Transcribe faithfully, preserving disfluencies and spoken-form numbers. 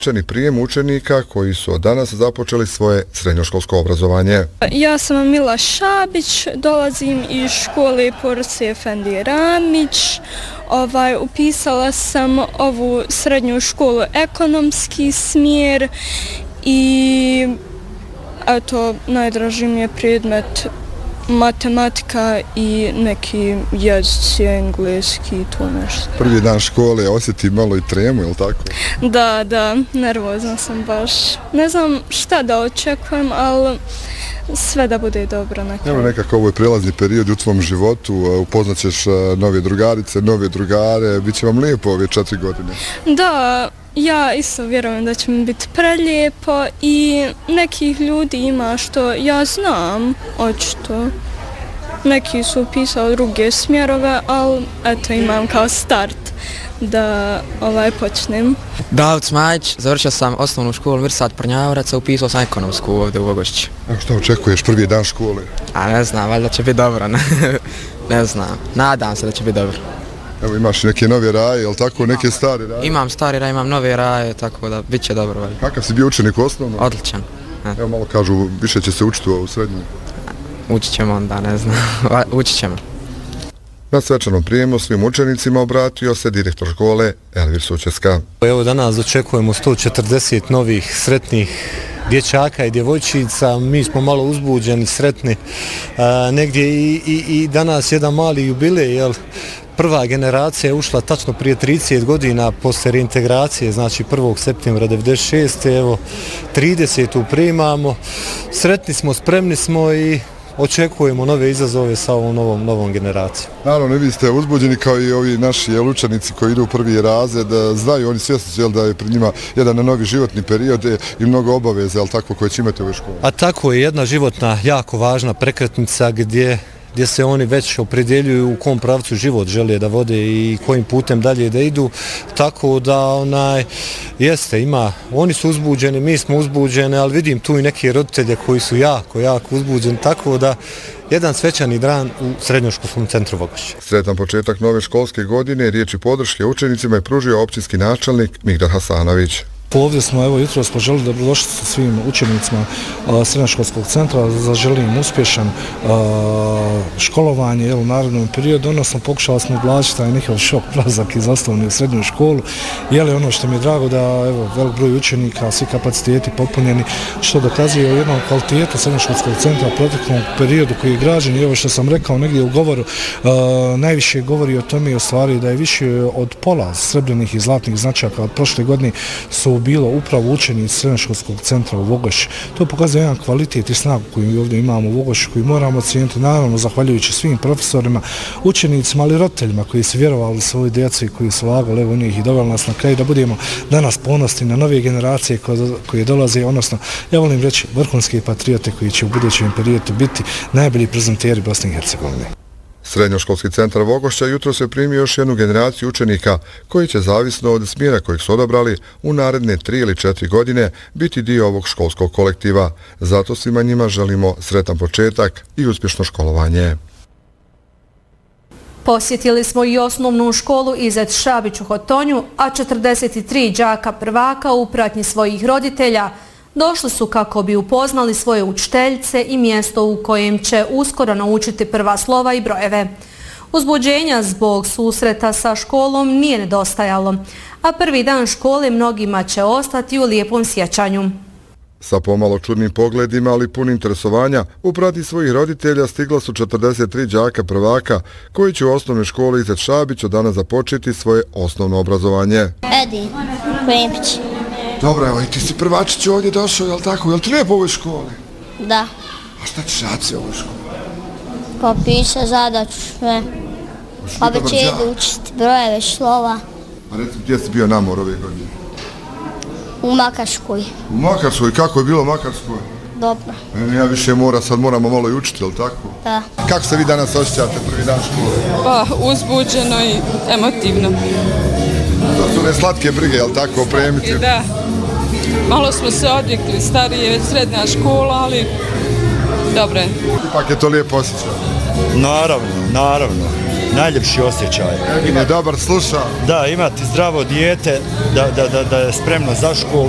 Učeni prijem učenika koji su od danas započeli svoje srednjoškolsko obrazovanje. Ja sam Mila Šabić, dolazim iz škole Porse Efendi Ramić. Ovaj, upisala sam ovu srednju školu ekonomski smjer i eto, najdraži mi je predmet matematika i neki jezici, engleski i to nešto. Prvi dan škole osjeti malo i tremu, je li tako? Da, da, nervozna sam baš. Ne znam šta da očekujem, ali sve da bude dobro na kraju. Evo nekako ovo je prelazni period u tvom životu, upoznat ćeš nove drugarice, nove drugare, bit će vam lijepo ove četiri godine. Da, ja isto vjerujem da će mi biti prelijepo i nekih ljudi ima što ja znam, očito. Neki su upisali druge smjerove, ali eto imam kao start da ovaj počnem. Davut Smajić, završio sam osnovnu školu Mirsad Prnjavraca, upisao sam ekonomsku ovdje u Vogošći. A šta očekuješ prvi dan škole? A ne znam, valjda će biti dobro, ne, ne znam, nadam se da će biti dobro. Evo imaš neke nove raje, jel tako, neke stare raje? Imam stari raje, imam nove raje, tako da bit će dobro. Valjda. Kakav si bio učenik u osnovnom? Odličan. Ne. Evo malo kažu, više će se učiti u srednjoj. Učit ćemo onda, ne znam, učit ćemo. Na svečanom prijemu svim učenicima obratio se direktor škole Elvir Sučeska. Evo danas očekujemo sto četrdeset novih sretnih dječaka i djevojčica, mi smo malo uzbuđeni, sretni. A, negdje i, i, i danas jedan mali jubilej, jel? Prva generacija je ušla tačno prije trideset godina posle reintegracije, znači prvog septembra devedeset šeste. Evo tridesetu primamo, sretni smo, spremni smo i očekujemo nove izazove sa ovom novom, novom generacijom. Naravno, vi ste uzbuđeni kao i ovi naši jel, učenici koji idu u prvi razred, znaju oni svjesni su jel, da je pred njima jedan novi životni period i mnogo obaveze, jel, tako, koje će imati ove škole. A tako je jedna životna, jako važna prekretnica gdje gdje se oni već opredjeljuju u kom pravcu život žele da vode i kojim putem dalje da idu, tako da onaj, jeste, ima, oni su uzbuđeni, mi smo uzbuđeni, ali vidim tu i neke roditelje koji su jako, jako uzbuđeni, tako da jedan svečani dan u Srednjoškolskom centru Vogošće. Sretan početak nove školske godine, riječi podrške učenicima je pružio općinski načelnik Migdad Hasanović. Ovdje smo, evo, jutro smo želi da došli sa svim učenicima Srednjoškolskog centra, zaželim uspješan a, školovanje jel, u narednom periodu, odnosno pokušali smo ublažiti taj njihov šok prazak iz osnovne u srednju školu. Je li ono što mi je drago da evo, velik broj učenika, svi kapaciteti popunjeni, što dokazuje o jednom kvalitetu Srednjoškolskog centra u proteklom periodu koji je građen. I evo što sam rekao negdje u govoru, a, najviše govori o tome i o stvari da je više od pola srebrnih i zlatnih značaka od prošle godine su bilo upravo učenici Srednjoškolskog centra u Vogošći. To pokazuje jedan kvalitet i snagu koju ovdje imamo u Vogošći, koju moramo cijeniti, naravno zahvaljujući svim profesorima, učenicima, ali roditeljima koji su vjerovali svoju djecu i koji su lagali u njih i doveli nas na kraj da budemo danas ponosni na nove generacije koje dolaze, odnosno, ja volim reći, vrhunske patriote koji će u budućem periodu biti najbolji prezenteri Bosne i Hercegovine. Srednjoškolski centar Vogošća jutro se primio još jednu generaciju učenika koji će zavisno od smjera kojeg su odabrali u naredne tri ili četiri godine biti dio ovog školskog kolektiva. Zato svima njima želimo sretan početak i uspješno školovanje. Posjetili smo i osnovnu školu Izet Šabić u Hotonju, a četrdeset tri đaka prvaka u pratnji svojih roditelja došli su kako bi upoznali svoje učiteljice i mjesto u kojem će uskoro naučiti prva slova i brojeve. Uzbuđenja zbog susreta sa školom nije nedostajalo, a prvi dan škole mnogima će ostati u lijepom sjećanju. Sa pomalo čudnim pogledima, ali pun interesovanja, u pratnji svojih roditelja stigla su četrdeset tri đaka prvaka koji će u osnovnoj školi Izet Šabić od danas započeti svoje osnovno obrazovanje. Edi, Krempić. Dobro, evo i ti si prvačić ovdje došao, jel tako? Jel ti lijepo u ovoj školi? Da. A šta ćeš raditi u ovoj školi? Pa piše zadaću sve. Pa već jedu učiti brojeve, slova. A recimo, gdje si bio namor ove godine? U Makarskoj. U Makarskoj? Kako je bilo u Makarskoj? Dobro. E, ja više mora, sad moramo malo i učiti, jel tako? Da. Kako se vi danas osjećate prvi dan škole? Pa, uzbuđeno i emotivno. To su ne slatke brige, jel tako, opremiti? Da. Malo smo se odvikli, starije je srednja škola, ali dobro je. Ipak je to lijepo osjećaj. Naravno, naravno. Najljepši osjećaj. Egin je dobar, sluša. Da, imati zdravo dijete, da, da, da, da je spremno za školu,